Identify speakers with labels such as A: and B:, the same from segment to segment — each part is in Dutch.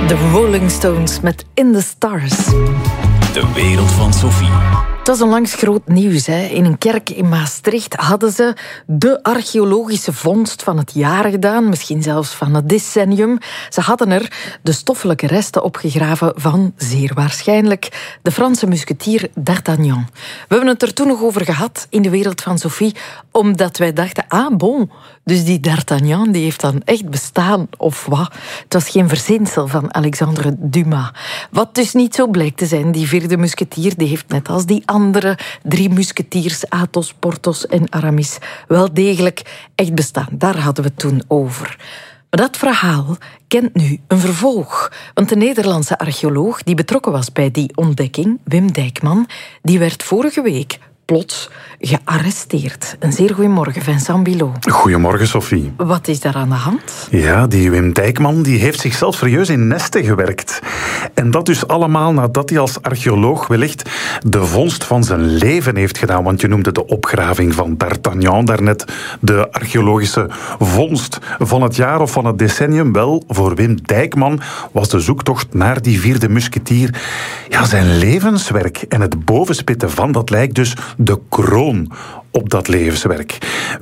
A: De Rolling Stones met In the Stars.
B: De wereld van Sophie.
A: Het was onlangs groot nieuws. In een kerk in Maastricht hadden ze de archeologische vondst van het jaar gedaan, misschien zelfs van het decennium. Ze hadden er de stoffelijke resten opgegraven van, zeer waarschijnlijk, de Franse musketier D'Artagnan. We hebben het er toen nog over gehad in de wereld van Sophie, omdat wij dachten, dus die D'Artagnan die heeft dan echt bestaan, of wat? Het was geen verzinsel van Alexandre Dumas. Wat dus niet zo blijkt te zijn, die vierde musketier, die heeft net als die andere 3 musketiers, Athos, Porthos en Aramis, wel degelijk echt bestaan. Daar hadden we het toen over. Maar dat verhaal kent nu een vervolg. Want de Nederlandse archeoloog die betrokken was bij die ontdekking, Wim Dijkman, die werd vorige week plots gearresteerd. Een zeer goeiemorgen, Vincent Bilot.
C: Goedemorgen, Sophie.
A: Wat is daar aan de hand?
C: Ja, die Wim Dijkman die heeft zichzelf serieus in nesten gewerkt. En dat dus allemaal nadat hij als archeoloog wellicht de vondst van zijn leven heeft gedaan. Want je noemde de opgraving van D'Artagnan daarnet de archeologische vondst van het jaar of van het decennium. Wel, voor Wim Dijkman was de zoektocht naar die vierde musketier zijn levenswerk. En het bovenspitten van dat lijk dus de kroon op dat levenswerk.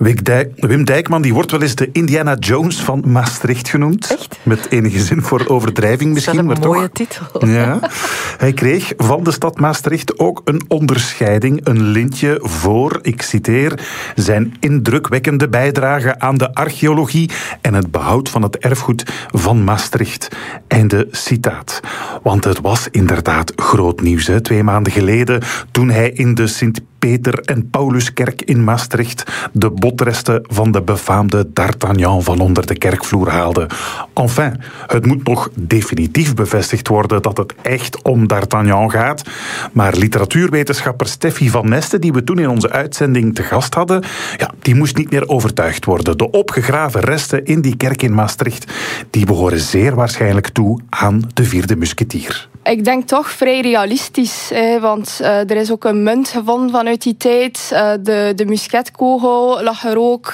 C: Wim Dijkman die wordt wel eens de Indiana Jones van Maastricht genoemd.
A: Echt?
C: Met enige zin voor overdrijving misschien.
A: Dat is een mooie titel.
C: Ja. Hij kreeg van de stad Maastricht ook een onderscheiding, een lintje voor, ik citeer, zijn indrukwekkende bijdrage aan de archeologie en het behoud van het erfgoed van Maastricht. Einde citaat. Want het was inderdaad groot nieuws, 2 maanden geleden, toen hij in de Sint-Peter en Pauluskerk in Maastricht de botresten van de befaamde D'Artagnan van onder de kerkvloer haalde. Enfin, het moet nog definitief bevestigd worden dat het echt om D'Artagnan gaat. Maar literatuurwetenschapper Steffi van Neste, die we toen in onze uitzending te gast hadden, die moest niet meer overtuigd worden. De opgegraven resten in die kerk in Maastricht, die behoren zeer waarschijnlijk toe aan de vierde musketier.
D: Ik denk toch vrij realistisch, want er is ook een munt gevonden vanuit die tijd. De musketkogel lag er ook.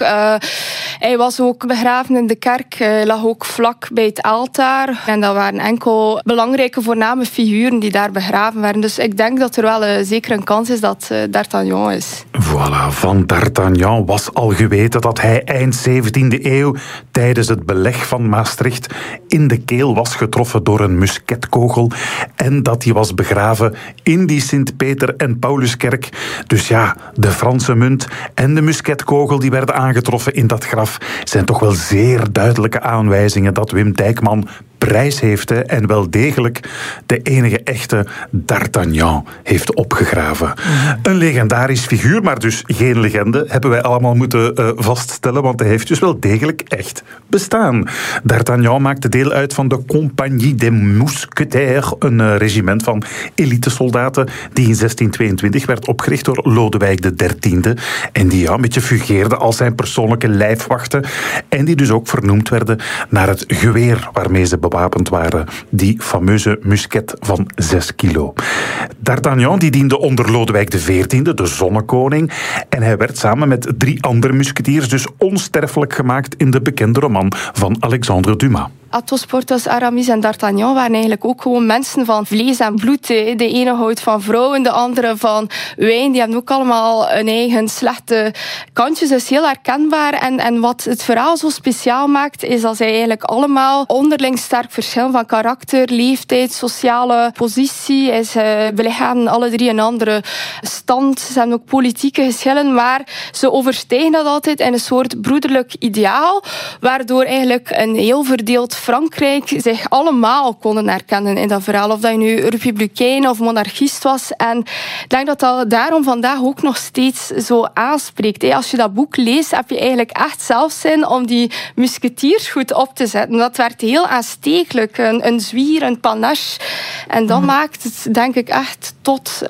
D: Hij was ook begraven in de kerk, lag ook vlak bij het altaar. En dat waren enkel belangrijke voorname figuren die daar begraven werden. Dus ik denk dat er wel zeker een kans is dat D'Artagnan is.
C: Voilà, van D'Artagnan was al geweten dat hij eind 17e eeuw tijdens het beleg van Maastricht in de keel was getroffen door een musketkogel. En dat hij was begraven in die Sint-Peter en Pauluskerk. Dus de Franse munt en de musketkogel die werden aangetroffen in dat graf zijn toch wel zeer duidelijke aanwijzingen dat Wim Dijkman prijs heeft en wel degelijk de enige echte D'Artagnan heeft opgegraven. Een legendarisch figuur, maar dus geen legende, hebben wij allemaal moeten vaststellen, want hij heeft dus wel degelijk echt bestaan. D'Artagnan maakte deel uit van de Compagnie des Mousquetaires, een regiment van elitesoldaten die in 1622 werd opgericht door Lodewijk XIII en die een beetje fungeerde als zijn persoonlijke lijfwachten en die dus ook vernoemd werden naar het geweer waarmee ze bewapend waren, die fameuze musket van 6 kilo. D'Artagnan die diende onder Lodewijk XIV, de zonnekoning, en hij werd samen met 3 andere musketiers dus onsterfelijk gemaakt in de bekende roman van Alexandre Dumas.
D: Athos, Porthos, Aramis en D'Artagnan waren eigenlijk ook gewoon mensen van vlees en bloed. De ene houdt van vrouwen, de andere van wijn. Die hebben ook allemaal een eigen slechte kantjes. Dus heel herkenbaar. En wat het verhaal zo speciaal maakt, is dat zij eigenlijk allemaal onderling sterk verschillen van karakter, leeftijd, sociale positie. Ze belichamen alle 3 een andere stand. Ze hebben ook politieke geschillen, maar ze overstijgen dat altijd in een soort broederlijk ideaal, waardoor eigenlijk een heel verdeeld Frankrijk zich allemaal konden herkennen in dat verhaal. Of dat je nu republikein of monarchist was. En ik denk dat dat daarom vandaag ook nog steeds zo aanspreekt. Als je dat boek leest, heb je eigenlijk echt zelf zin om die musketiers goed op te zetten. Dat werd heel aanstekelijk. Een zwier, een panache. En dat maakt het, denk ik, echt tot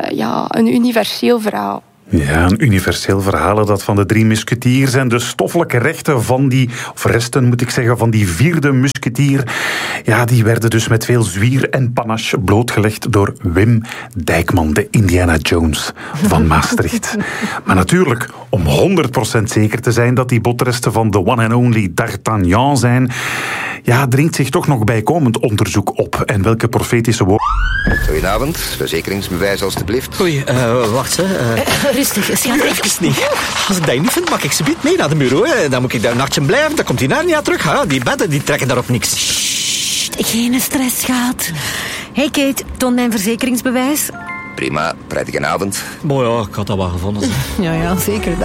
D: een universeel verhaal.
C: Ja, een universeel verhaal dat van de 3 musketiers en de stoffelijke rechten van die, of resten moet ik zeggen, van die vierde musketier. Ja, die werden dus met veel zwier en panache blootgelegd door Wim Dijkman, de Indiana Jones van Maastricht. Maar natuurlijk, om 100% zeker te zijn dat die botresten van de one and only D'Artagnan zijn, ja, dringt zich toch nog bijkomend onderzoek op. En welke profetische woorden...
E: Goedenavond, verzekeringsbewijs alstublieft.
F: Oei, wacht hè.
G: Rustig, schat.
F: Even niet. Als ik dat niet vind, mag ik ze mee naar de bureau. Hè. Dan moet ik daar een nachtje blijven, dan komt die naar niet terug. Hè. Die bedden die trekken daarop niks.
G: Sst, geen stress, schat. Hey Kate, toon mijn verzekeringsbewijs.
E: Prima, prettige avond.
F: Boah, ja, ik had dat wel gevonden.
G: Ja, zeker.